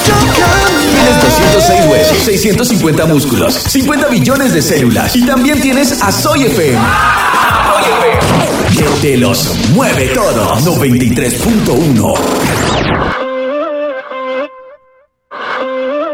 Tienes 206 huesos, 650 músculos, 50 billones de células y también tienes a Soy FM. Que te los mueve todo. 93.1.